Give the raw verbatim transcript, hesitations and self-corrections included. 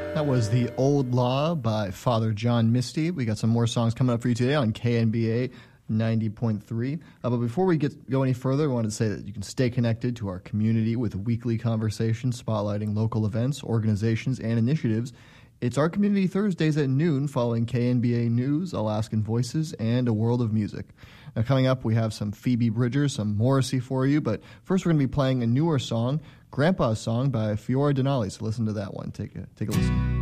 That was The Old Law by Father John Misty. We got some more songs coming up for you today on K N B A ninety point three. Uh, but before we get go any further, I wanted to say that you can stay connected to our community with weekly conversations spotlighting local events, organizations, and initiatives. It's our Community Thursdays at noon following K N B A News, Alaskan Voices, and A World of Music. Now, coming up, we have some Phoebe Bridgers, some Morrissey for you, but first we're going to be playing a newer song, Grandpa's Song by Fiora Denali. So listen to that one. Take a, take a listen.